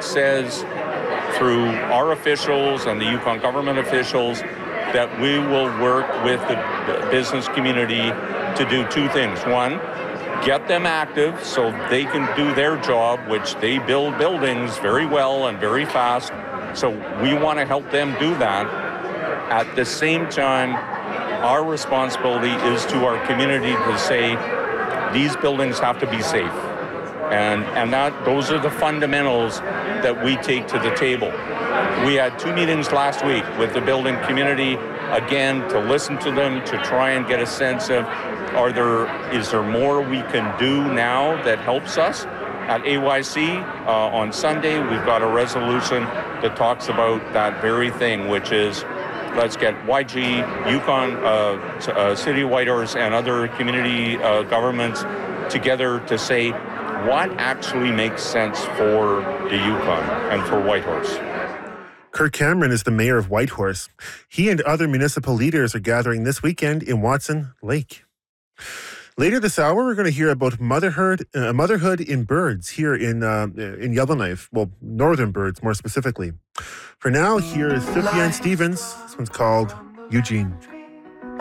that says through our officials and the Yukon government officials that we will work with the business community to do two things. One, get them active so they can do their job, which they build buildings very well and very fast. So we want to help them do that. At the same time, our responsibility is to our community to say these buildings have to be safe. And those are the fundamentals that we take to the table. We had 2 meetings last week with the building community, again, to listen to them, to try and get a sense of is there more we can do now that helps us? At AYC on Sunday, we've got a resolution that talks about that very thing, which is let's get YG, Yukon, City of Whitehorse, and other community governments together to say what actually makes sense for the Yukon and for Whitehorse. Kirk Cameron is the mayor of Whitehorse. He and other municipal leaders are gathering this weekend in Watson Lake. Later this hour, we're going to hear about motherhood in birds here in Yellowknife. Well, northern birds, more specifically. For now, here is Sufjan Stevens. This one's called Eugene.